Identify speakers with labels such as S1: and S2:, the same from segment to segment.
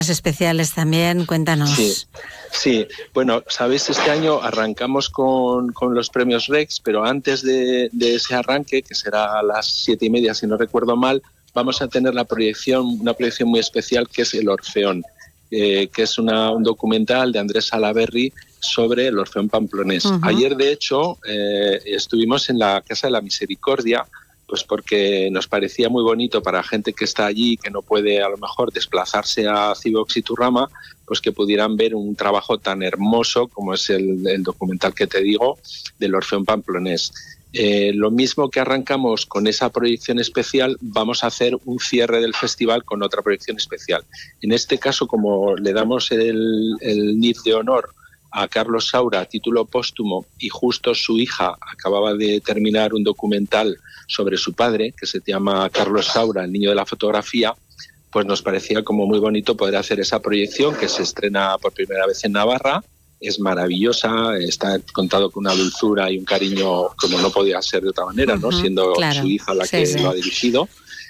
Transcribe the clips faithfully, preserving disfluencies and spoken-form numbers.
S1: especiales también, cuéntanos.
S2: Sí, sí. Bueno, sabéis, este año arrancamos con, con los premios Rex, pero antes de, de ese arranque, que será a las siete y media si no recuerdo mal, vamos a tener la proyección, una proyección muy especial que es El Orfeón, eh, que es una, un documental de Andrés Salaverry sobre el Orfeón pamplonés. Uh-huh. Ayer, de hecho, eh, estuvimos en la Casa de la Misericordia, pues porque nos parecía muy bonito para gente que está allí, que no puede a lo mejor desplazarse a Civox y Turrama, pues que pudieran ver un trabajo tan hermoso como es el, el documental que te digo del Orfeón pamplonés. Eh, lo mismo que arrancamos con esa proyección especial, vamos a hacer un cierre del festival con otra proyección especial. En este caso, como le damos el, el N I F de honor a Carlos Saura a título póstumo y justo su hija acababa de terminar un documental sobre su padre, que se llama Carlos Saura, el niño de la fotografía, pues nos parecía como muy bonito poder hacer esa proyección que se estrena por primera vez en Navarra. Es maravillosa, está contado con una dulzura y un cariño como no podía ser de otra manera, ¿no? Uh-huh, siendo claro, su hija la sí, que sí. lo ha dirigido.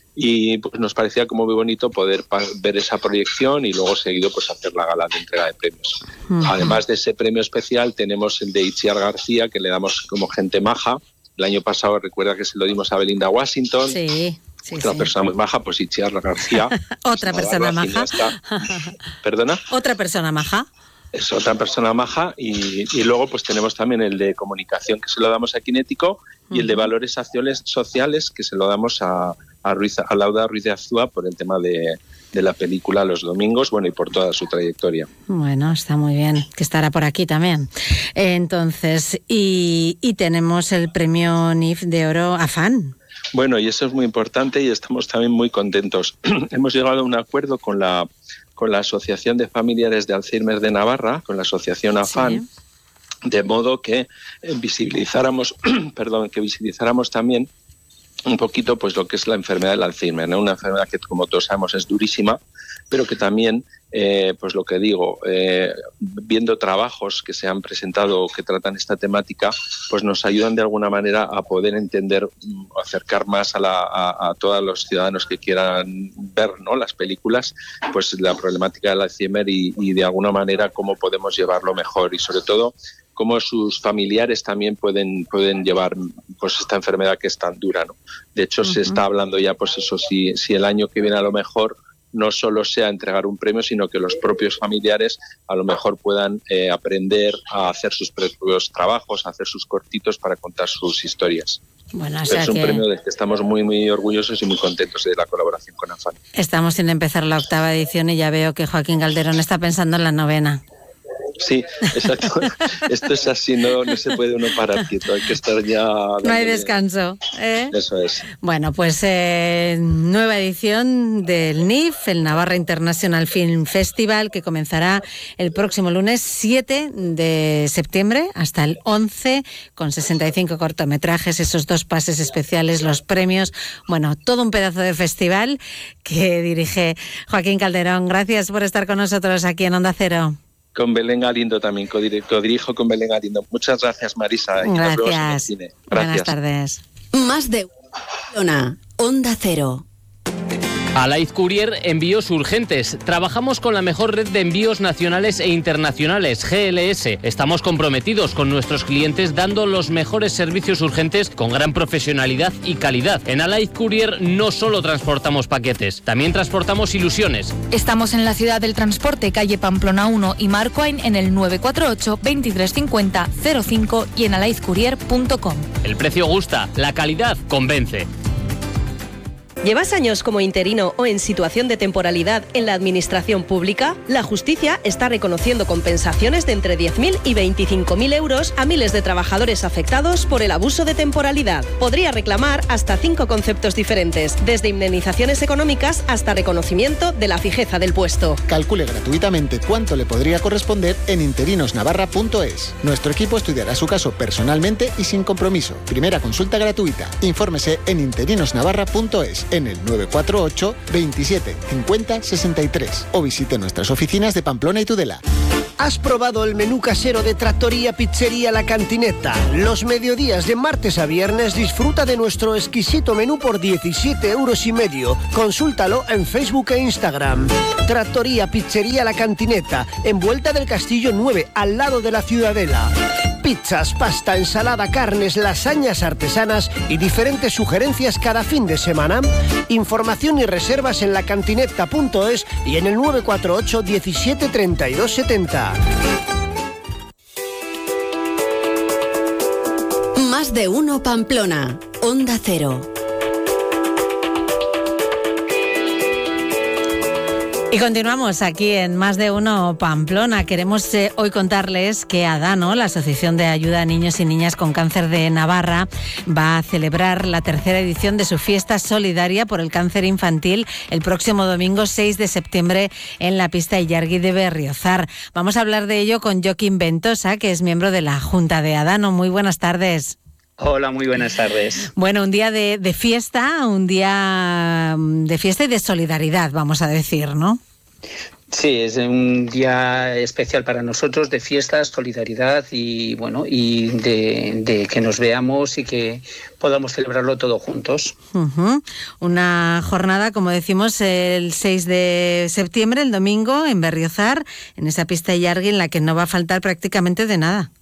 S2: Y pues nos parecía como muy bonito poder pa- ver esa proyección y luego seguido pues hacer la gala de entrega de premios. Uh-huh. Además de ese premio especial tenemos el de Itziar García, que le damos como gente maja. El año pasado recuerda que se lo dimos a Belinda Washington.
S1: Sí. Sí,
S2: otra
S1: sí.
S2: persona muy maja, pues Itziar García.
S1: Otra persona maja.
S2: ¿Perdona?
S1: Otra persona maja.
S2: Es otra persona maja y, y luego pues tenemos también el de comunicación que se lo damos a Kinético y uh-huh. el de valores sociales que se lo damos a, a, Ruiz, a Lauda Ruiz de Azúa por el tema de, de la película Los Domingos, bueno, y por toda su trayectoria.
S1: Bueno, está muy bien, que estará por aquí también. Entonces, y, y tenemos el premio N I F de oro Afán.
S2: Bueno, y eso es muy importante y estamos también muy contentos. Hemos llegado a un acuerdo con la con la Asociación de Familiares de Alzheimer de Navarra, con la Asociación Afán, sí. de modo que visibilizáramos, perdón, que visibilizáramos también un poquito pues lo que es la enfermedad del Alzheimer, ¿no? Una enfermedad que, como todos sabemos, es durísima, pero que también, eh, pues lo que digo, eh, viendo trabajos que se han presentado que tratan esta temática, pues nos ayudan de alguna manera a poder entender, acercar más a, la, a, a todos los ciudadanos que quieran ver, ¿no?, las películas, pues la problemática del Alzheimer y, y de alguna manera cómo podemos llevarlo mejor y sobre todo cómo sus familiares también pueden pueden llevar pues esta enfermedad que es tan dura, ¿no? De hecho, uh-huh. se está hablando ya, pues eso, si, si el año que viene a lo mejor no solo sea entregar un premio, sino que los propios familiares a lo mejor puedan eh, aprender a hacer sus propios trabajos, a hacer sus cortitos para contar sus historias.
S1: Bueno, o sea
S2: es un
S1: que
S2: premio del que estamos muy muy orgullosos y muy contentos de la colaboración con Afán.
S1: Estamos sin empezar la octava edición y ya veo que Joaquín Calderón está pensando en la novena.
S2: Sí, exacto. Esto es así, no, no se puede uno parar quieto, hay que estar ya...
S1: No hay descanso, ¿eh?
S2: Eso es.
S1: Bueno, pues eh, nueva edición del N I F, el Navarra International Film Festival, que comenzará el próximo lunes siete de septiembre hasta el once, con sesenta y cinco cortometrajes, esos dos pases especiales, los premios, bueno, todo un pedazo de festival que dirige Joaquín Calderón. Gracias por estar con nosotros aquí en Onda Cero.
S2: Con Belén Galindo también, codirijo con Belén Galindo. Muchas gracias, Marisa. Y nos vemos en el cine. Gracias.
S1: Buenas tardes.
S3: Más de una Onda Cero.
S4: Alaiz Courier, envíos urgentes. Trabajamos con la mejor red de envíos nacionales e internacionales, G L S. Estamos comprometidos con nuestros clientes dando los mejores servicios urgentes con gran profesionalidad y calidad. En Alaiz Courier no solo transportamos paquetes, también transportamos ilusiones.
S5: Estamos en la ciudad del transporte, calle Pamplona uno y Marcoain en el nueve cuatro ocho, veintitrés cincuenta, cero cinco y en alaiz courier punto com.
S4: El precio gusta, la calidad convence.
S6: ¿Llevas años como interino o en situación de temporalidad en la administración pública? La justicia está reconociendo compensaciones de entre diez mil y veinticinco mil euros a miles de trabajadores afectados por el abuso de temporalidad. Podría reclamar hasta cinco conceptos diferentes, desde indemnizaciones económicas hasta reconocimiento de la fijeza del puesto.
S7: Calcule gratuitamente cuánto le podría corresponder en interinos navarra punto es. Nuestro equipo estudiará su caso personalmente y sin compromiso. Primera consulta gratuita. Infórmese en interinos navarra punto es. En el nueve cuatro ocho, veintisiete, cincuenta, sesenta y tres o visite nuestras oficinas de Pamplona y Tudela.
S8: ¿Has probado el menú casero de Trattoria Pizzería La Cantineta? Los mediodías de martes a viernes disfruta de nuestro exquisito menú por diecisiete euros y medio. Consúltalo en Facebook e Instagram. Trattoria Pizzería La Cantineta, en Vuelta del Castillo nueve, al lado de la Ciudadela. Pizzas, pasta, ensalada, carnes, lasañas artesanas y diferentes sugerencias cada fin de semana. Información y reservas en lacantineta punto es y en el nueve cuatro ocho diecisiete treinta y dos setenta.
S3: Más de uno Pamplona, Onda Cero.
S1: Y continuamos aquí en Más de Uno Pamplona. Queremos eh, hoy contarles que Adano, la Asociación de Ayuda a Niños y Niñas con Cáncer de Navarra, va a celebrar la tercera edición de su fiesta solidaria por el cáncer infantil el próximo domingo seis de septiembre en la pista Illargui de Berriozar. Vamos a hablar de ello con Joaquín Ventosa, que es miembro de la Junta de Adano. Muy buenas tardes.
S9: Hola, muy buenas tardes.
S1: Bueno, un día de, de fiesta, un día de fiesta y de solidaridad, vamos a decir, ¿no?
S9: Sí, es un día especial para nosotros, de fiestas, solidaridad y bueno, y de, de que nos veamos y que podamos celebrarlo todos juntos.
S1: Uh-huh. Una jornada, como decimos, el seis de septiembre, el domingo, en Berriozar, en esa pista Illargui en la que no va a faltar prácticamente de nada.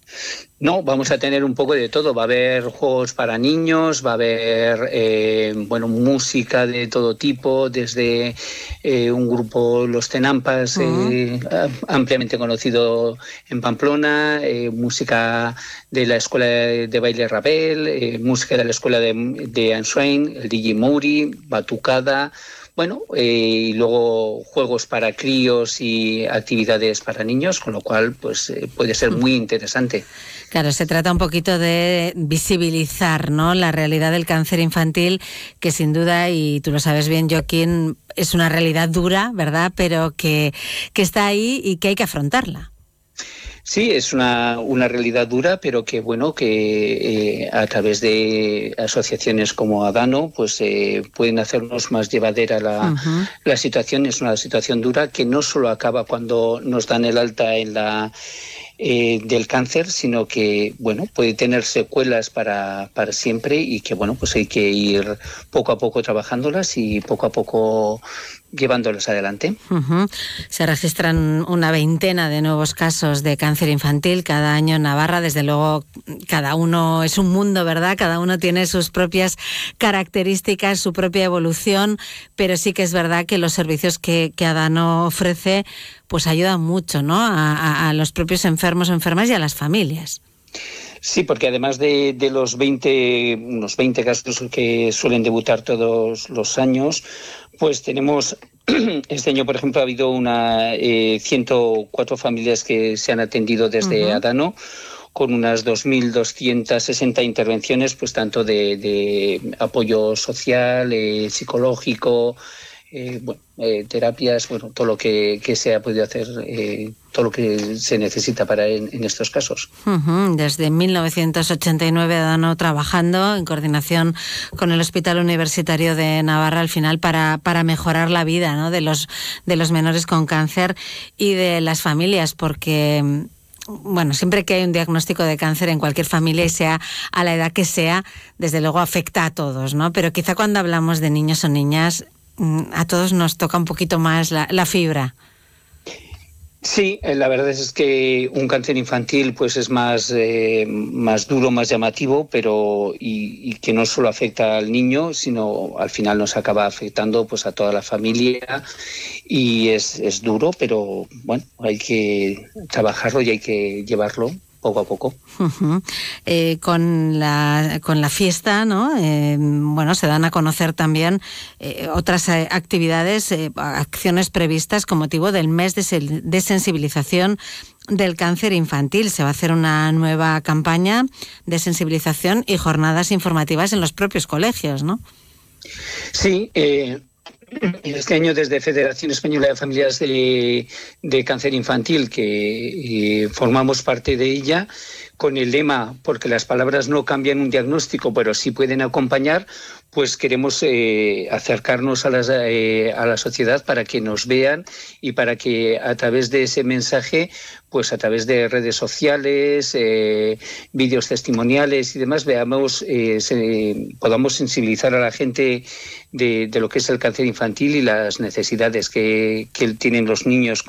S9: No, vamos a tener un poco de todo. Va a haber juegos para niños, va a haber eh, bueno, música de todo tipo, desde eh, un grupo, Los Tenampas, uh-huh. eh, ampliamente conocido en Pamplona, eh, música de la Escuela de Baile Rabel, eh, música de la Escuela de, de Answain, el D J Mouri, batucada. Bueno, eh, y luego juegos para críos y actividades para niños, con lo cual pues eh, puede ser muy interesante.
S1: Claro, se trata un poquito de visibilizar, ¿no?, la realidad del cáncer infantil, que sin duda, y tú lo sabes bien, Joaquín, es una realidad dura, ¿verdad?, pero que, que está ahí y que hay que afrontarla.
S9: Sí, es una, una realidad dura, pero que bueno, que eh, a través de asociaciones como Adano, pues eh, pueden hacernos más llevadera la, uh-huh. la situación. Es una situación dura que no solo acaba cuando nos dan el alta en la eh, del cáncer, sino que bueno, puede tener secuelas para, para siempre y que bueno, pues hay que ir poco a poco trabajándolas y poco a poco llevándolos adelante.
S1: Uh-huh. Se registran una veintena de nuevos casos de cáncer infantil cada año en Navarra. Desde luego, cada uno es un mundo, ¿verdad? Cada uno tiene sus propias características, su propia evolución, pero sí que es verdad que los servicios que, que Adano ofrece pues ayudan mucho, ¿no?, a, a, a los propios enfermos o enfermas y a las familias.
S9: Sí, porque además de, de los veinte, unos veinte casos que suelen debutar todos los años, pues tenemos, este año por ejemplo ha habido una eh, ciento cuatro familias que se han atendido desde uh-huh. Adano, con unas dos mil doscientas sesenta intervenciones, pues tanto de, de apoyo social, eh, psicológico, eh, bueno, eh, terapias, bueno, todo lo que, que se ha podido hacer, eh, todo lo que se necesita para en, en estos casos.
S1: Uh-huh. Desde mil novecientos ochenta y nueve Adano trabajando en coordinación con el Hospital Universitario de Navarra al final para, para mejorar la vida, ¿no?, de los, de los menores con cáncer y de las familias, porque bueno, siempre que hay un diagnóstico de cáncer en cualquier familia y sea a la edad que sea, desde luego afecta a todos, ¿no? Pero quizá cuando hablamos de niños o niñas, a todos nos toca un poquito más la, la fibra.
S9: Sí, la verdad es que un cáncer infantil pues es más, eh, más duro, más llamativo, pero y, y que no solo afecta al niño, sino al final nos acaba afectando pues a toda la familia y es, es duro, pero bueno, hay que trabajarlo y hay que llevarlo poco a poco.
S1: Uh-huh. Eh, con la con la fiesta, ¿no? Eh, bueno, se dan a conocer también eh, otras eh, actividades, eh, acciones previstas con motivo del mes de, se- de sensibilización del cáncer infantil. Se va a hacer una nueva campaña de sensibilización y jornadas informativas en los propios colegios, ¿no?
S9: Sí, eh... este año desde Federación Española de Familias de, de Cáncer Infantil, que eh, formamos parte de ella, con el lema, porque las palabras no cambian un diagnóstico, pero sí pueden acompañar, pues queremos eh, acercarnos a, las, eh, a la sociedad para que nos vean y para que a través de ese mensaje, pues a través de redes sociales, eh, vídeos testimoniales y demás, veamos, eh, se, podamos sensibilizar a la gente de, de lo que es el cáncer infantil y las necesidades que, que tienen los niños